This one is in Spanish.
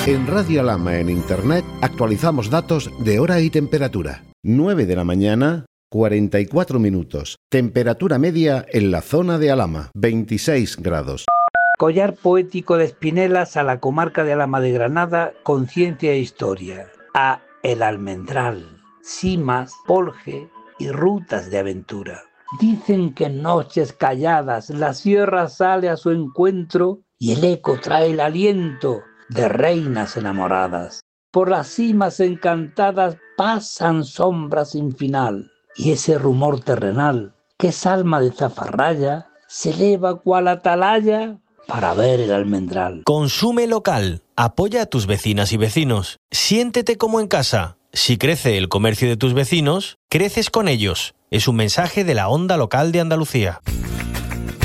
En Radio Alhama en Internet actualizamos datos de hora y temperatura. 9 de la mañana, 44 minutos. Temperatura media en la zona de Alhama, 26 grados. Collar poético de Espinelas a la comarca de Alhama de Granada con ciencia e historia. A El Almendral, cimas, polje y rutas de aventura. Dicen que en noches calladas la sierra sale a su encuentro y el eco trae el aliento de reinas enamoradas. Por las cimas encantadas pasan sombras sin final y ese rumor terrenal que es alma de zafarraya se eleva cual atalaya para ver el almendral. Consume local. Apoya a tus vecinas y vecinos. Siéntete como en casa. Si crece el comercio de tus vecinos, creces con ellos. Es un mensaje de la Onda Local de Andalucía.